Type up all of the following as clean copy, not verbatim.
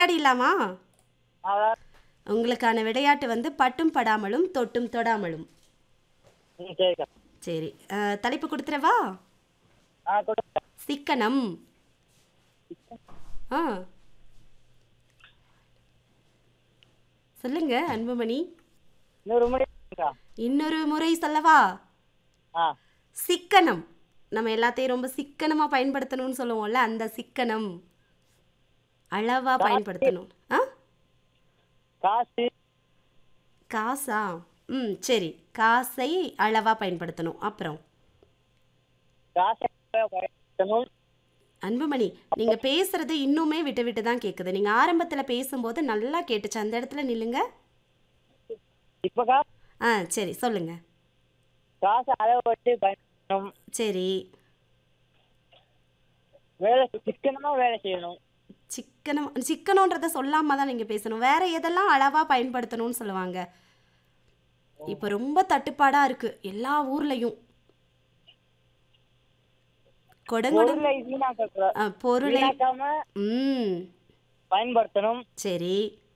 விளையாடிடலாமா? அதான். உங்களுக்கான விளையாட்டு வந்து பட்டும் படாமலும் தொட்டும் தொடாமலும். சரிக்கா. சரி, தலைப்பு கொடுத்துறவா? கொடுங்க. சிக்கனம். ஆ சொல்லுங்க அன்புமணி. இன்னொரு முறை சொல்லுங்கக்கா. இன்னொரு முறை சொல்லவா? ஆ சிக்கனம். நம்ம எல்லாத்தையும் ரொம்ப சிக்கனமா பயன்படுத்தணும்னு சொல்லுவோம்ல, அந்த சிக்கனம் அளவா காசு பயன்படுத்தணும். ஆ காசு காசா? சரி, காசை அளவா பயன்படுத்தணும். அப்புறம் காசை பயன்படுத்தணும். அன்புமணி, நீங்க பேசுறது இன்னுமே விட்டு விட்டு தான் கேக்குது. நீங்க ஆரம்பத்துல பேசும்போது நல்லா கேட்டுச்சு. அந்த இடத்துல நில்லுங்க. இப்பக்கா சரி சொல்லுங்க. காசை அளவுபட்டு பயன்படுத்தணும். சரி, வேலை சிக்கனமா வேலை செய்யணும். சிக்கனம் சிக்கனன்றத சொல்லாம தான் நீங்க பேசணும். வேற எதெல்லாம் அளவா பயன்படுத்தணும்னு சொல்லுவாங்க? இப்ப ரொம்ப தட்டுப்பாடா இருக்கு எல்லா ஊர்லயும். கொடுங்கடன் பொருளை வீணாக்க பொருளை. வீணாக்காம ம் பயன்படுத்தணும். சரி.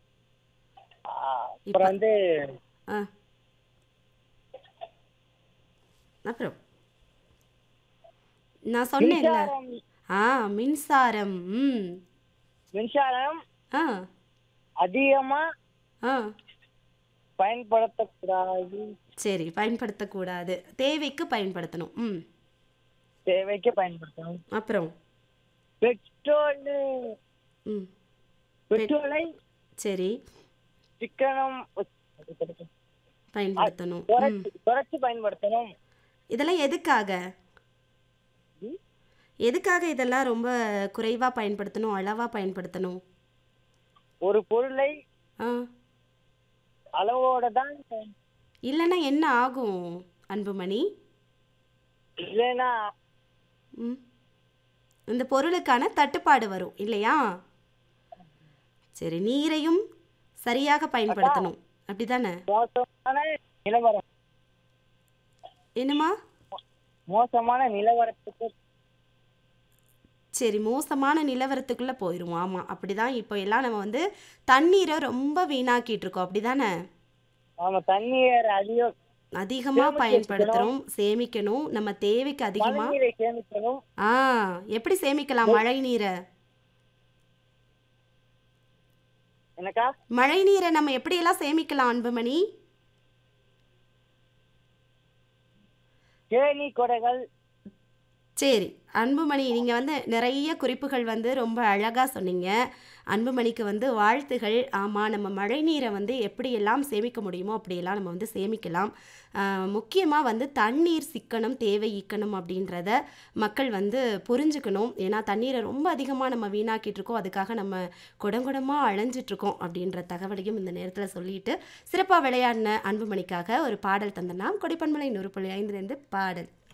இப்ப அப்புறம் வந்து ஆ அப்புறம் நான் சொன்னேன்ல. மின்சாரம் மின்சாரம். மின்சாரம் ஆ அதிகமா ஆ பயன்படுத்தக்கூடாது. சரி, பயன்படுத்தக்கூடாது. தேவைக்கு பயன்படுத்தணும். தேவைக்கு பயன்படுத்தணும். அப்புறம் பெட்ரோல் ம் பெட்ரோலை சரி, சிக்கனம் பயன்படுத்தணும். குறைச்சு பயன்படுத்தணும். இதெல்லாம் எதுக்காக? எதுக்காக இதெல்லாம் ரொம்ப குறைவா பயன்படுத்தணும், அளவா பயன்படுத்தணும்? ஒரு பொருளை ஆ அளவோட தான் இல்லைன்னா என்ன ஆகும் அன்புமணி? இல்லைன்னா ம் இந்த பொருளுக்கான தட்டுப்பாடு வரும் இல்லையா? சரி, நீரையும் சரியாக பயன்படுத்தணும். அப்படிதானே? மோசமான நிலவரம் என்னம்மா? மோசமான நிலவரத்துக்கு சரி, மோசமான நிலவரத்துக்குள்ளே போயிடுவோம். ஆமாம், அப்படிதான். இப்போ எல்லாம் நம்ம வந்து தண்ணீரை ரொம்ப வீணாக்கிட்டு இருக்கோம். அப்படிதானே? நம்ம தண்ணீர் அதிகமாக பயன்படுத்துகிறோம். சேமிக்கணும். நம்ம தேவைக்கு அதிகமாக. மழைநீரை சேமிக்கணும். எப்படி சேமிக்கலாம் மழை நீரை? எனக்கா மழை நீரை நம்ம எப்படியெல்லாம் சேமிக்கலாம் அன்புமணி? கேணி கொடைகள். சரி அன்புமணி, நீங்கள் வந்து நிறைய குறிப்புகள் வந்து ரொம்ப அழகாக சொன்னீங்க. அன்புமணிக்கு வந்து வாழ்த்துகள். ஆமாம், நம்ம மழை நீரை வந்து எப்படியெல்லாம் சேமிக்க முடியுமோ அப்படியெல்லாம் நம்ம வந்து சேமிக்கலாம். முக்கியமாக வந்து தண்ணீர் சிக்கனம் தேவை ஈக்கணும் அப்படின்றத மக்கள் வந்து புரிஞ்சுக்கணும். ஏன்னா தண்ணீரை ரொம்ப அதிகமாக நம்ம வீணாக்கிட்டு இருக்கோம். அதுக்காக நம்ம குடங்குடமாக அலைஞ்சிட்ருக்கோம் அப்படின்ற தகவலையும் இந்த நேரத்தில் சொல்லிட்டு சிறப்பாக விளையாடின அன்புமணிக்காக ஒரு பாடல் தந்தனா. கொடைப்பண்பலை 100.5 பாடல்.